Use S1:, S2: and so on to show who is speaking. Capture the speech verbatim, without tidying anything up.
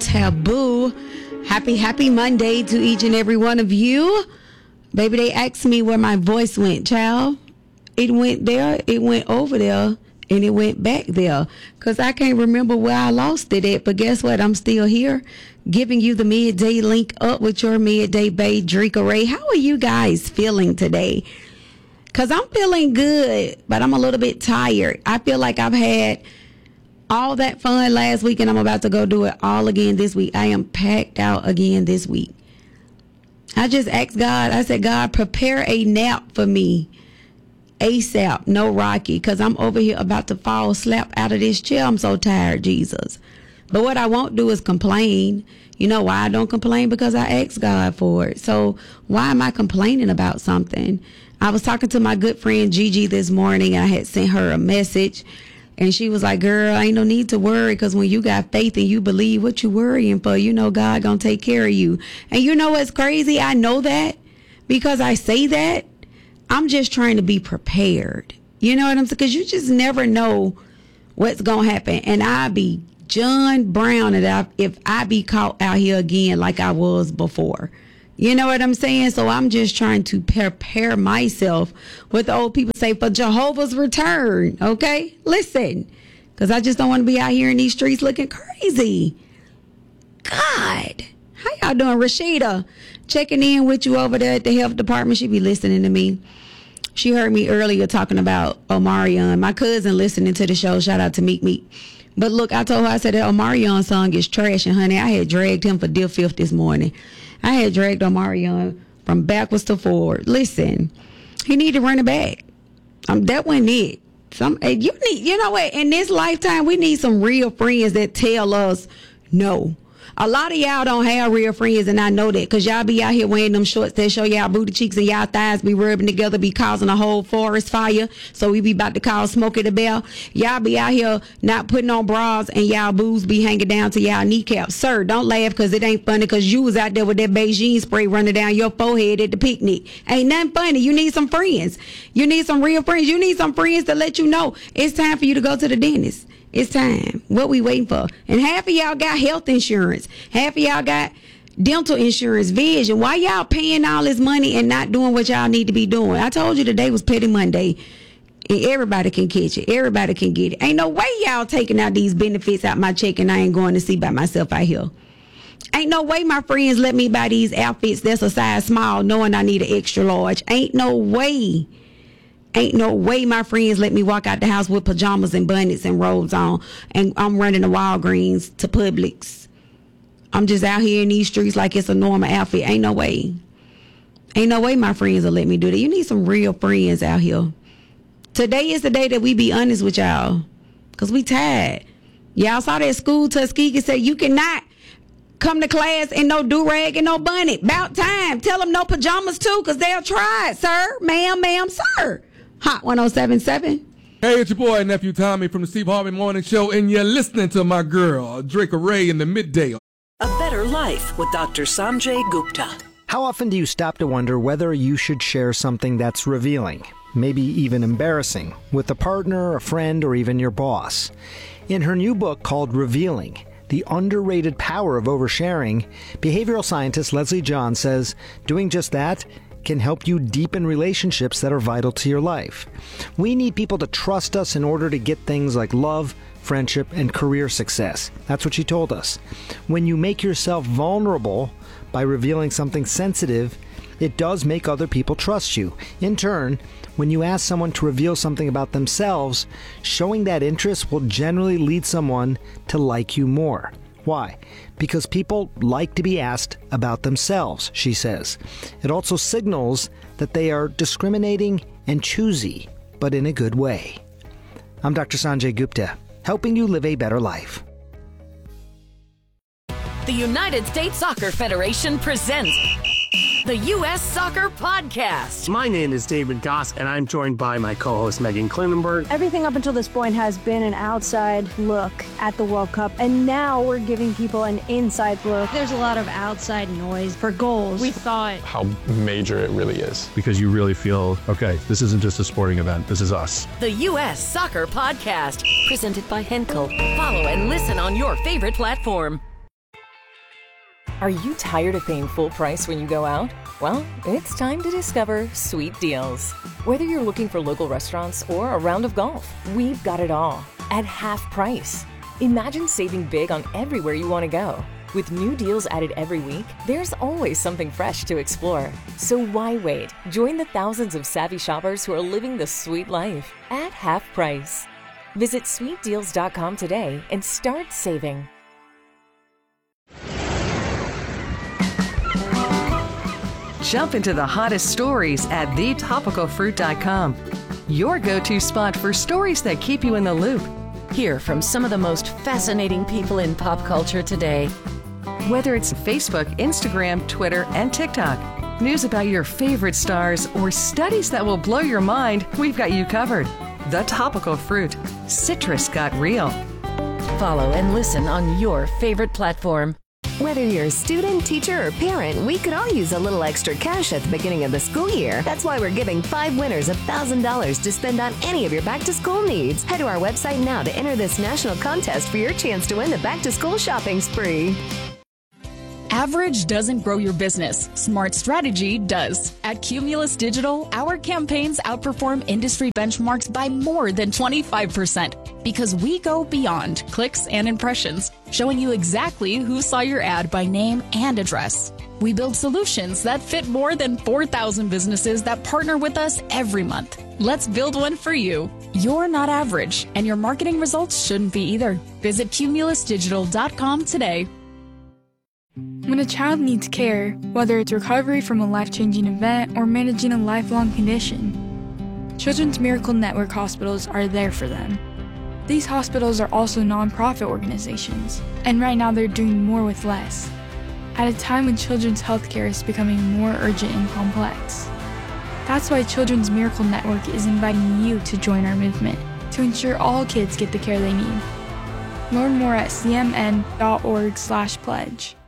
S1: Taboo. Happy, happy Monday to each and every one of you. Baby, they asked me where my voice went, child. It went there, it went over there, and it went back there. Because I can't remember where I lost it at. But guess what? I'm still here giving you the midday link up with your midday babe, Drika Ray. How are you guys feeling today? Because I'm feeling good, but I'm a little bit tired. I feel like I've had all that fun last week, and I'm about to go do it all again this week. I am packed out again this week. I just asked God, I said, God, prepare a nap for me ASAP, no Rocky, because I'm over here about to fall slap out of this chair. I'm so tired, Jesus. But what I won't do is complain. You know why I don't complain? Because I asked God for it. So why am I complaining about something? I was talking to my good friend Gigi this morning. I had sent her a message, and she was like, girl, ain't no need to worry, because when you got faith and you believe what you worrying for, you know God gonna take care of you. And you know what's crazy? I know that because I say that. I'm just trying to be prepared. You know what I'm saying? Because you just never know what's gonna happen. And I be John Brown if I be caught out here again like I was before. You know what I'm saying? So I'm just trying to prepare myself, what the old people say, for Jehovah's return. Okay? Listen. Because I just don't want to be out here in these streets looking crazy. God. How y'all doing? Rashida, checking in with you over there at the health department. She be listening to me. She heard me earlier talking about Omarion. My cousin listening to the show. Shout out to Meek Meek. But look, I told her, I said that Omarion song is trash. And honey, I had dragged him for dear filth this morning. I had dragged Omarion from backwards to forward. Listen, he need to run it back. Um, that wasn't it. Some you need, you know what? In this lifetime, we need some real friends that tell us no. A lot of y'all don't have real friends, and I know that, because y'all be out here wearing them shorts that show y'all booty cheeks and y'all thighs be rubbing together, be causing a whole forest fire. So we be about to call Smokey the Bear. Y'all be out here not putting on bras, and y'all boobs be hanging down to y'all kneecaps. Sir, don't laugh, because it ain't funny, because you was out there with that Beijing spray running down your forehead at the picnic. Ain't nothing funny. You need some friends. You need some real friends. You need some friends to let you know it's time for you to go to the dentist. It's time. What we waiting for? And half of y'all got health insurance. Half of y'all got dental insurance, vision. Why y'all paying all this money and not doing what y'all need to be doing? I told you today was Petty Monday. And everybody can catch it. Everybody can get it. Ain't no way y'all taking out these benefits out my check and I ain't going to see by myself out here. Ain't no way my friends let me buy these outfits that's a size small knowing I need an extra large. Ain't no way. Ain't no way my friends let me walk out the house with pajamas and bonnets and robes on, and I'm running to Walgreens to Publix. I'm just out here in these streets like it's a normal outfit. Ain't no way. Ain't no way my friends will let me do that. You need some real friends out here. Today is the day that we be honest with y'all, because we tired. Y'all saw that school Tuskegee said you cannot come to class in no do-rag and no bunny. About time. Tell them no pajamas too, because they'll try it, sir. Ma'am, ma'am, sir. Hot one oh seven point seven.
S2: Hey, it's your boy, Nephew Tommy from the Steve Harvey Morning Show, and you're listening to my girl, Drika Ray, in the midday.
S3: A Better Life with Doctor Sanjay Gupta.
S4: How often do you stop to wonder whether you should share something that's revealing, maybe even embarrassing, with a partner, a friend, or even your boss? In her new book called Revealing, The Underrated Power of Oversharing, behavioral scientist Leslie John says doing just that can help you deepen relationships that are vital to your life. We need people to trust us in order to get things like love, friendship, and career success. That's what she told us. When you make yourself vulnerable by revealing something sensitive, it does make other people trust you. In turn, when you ask someone to reveal something about themselves, showing that interest will generally lead someone to like you more. Why? Because people like to be asked about themselves, she says. It also signals that they are discriminating and choosy, but in a good way. I'm Doctor Sanjay Gupta, helping you live a better life.
S5: The United States Soccer Federation presents the U S Soccer Podcast.
S6: My name is David Goss, and I'm joined by my co-host Megan Klinenberg.
S7: Everything up until this point has been an outside look at the World Cup, and now we're giving people an inside look.
S8: There's a lot of outside noise for goals. We thought
S9: how major it really is.
S10: Because you really feel, okay, this isn't just a sporting event, this is us.
S5: The U S Soccer Podcast, presented by Henkel. Follow and listen on your favorite platform.
S11: Are you tired of paying full price when you go out? Well, it's time to discover Sweet Deals. Whether you're looking for local restaurants or a round of golf, we've got it all at half price. Imagine saving big on everywhere you want to go. With new deals added every week, there's always something fresh to explore. So why wait? Join the thousands of savvy shoppers who are living the sweet life at half price. Visit sweet deals dot com today and start saving.
S12: Jump into the hottest stories at the topical fruit dot com. Your go-to spot for stories that keep you in the loop.
S5: Hear from some of the most fascinating people in pop culture today.
S12: Whether it's Facebook, Instagram, Twitter, and TikTok, news about your favorite stars, or studies that will blow your mind, we've got you covered. The Topical Fruit. Citrus got real.
S5: Follow and listen on your favorite platform.
S13: Whether you're a student, teacher, or parent, we could all use a little extra cash at the beginning of the school year. That's why we're giving five winners one thousand dollars to spend on any of your back-to-school needs. Head to our website now to enter this national contest for your chance to win the back-to-school shopping spree.
S14: Average doesn't grow your business. Smart strategy does. At Cumulus Digital, our campaigns outperform industry benchmarks by more than twenty-five percent because we go beyond clicks and impressions, showing you exactly who saw your ad by name and address. We build solutions that fit more than four thousand businesses that partner with us every month. Let's build one for you. You're not average, and your marketing results shouldn't be either. Visit cumulus digital dot com today.
S15: When a child needs care, whether it's recovery from a life-changing event or managing a lifelong condition, Children's Miracle Network hospitals are there for them. These hospitals are also nonprofit organizations, and right now they're doing more with less, at a time when children's healthcare is becoming more urgent and complex. That's why Children's Miracle Network is inviting you to join our movement to ensure all kids get the care they need. Learn more at c m n dot org slash pledge.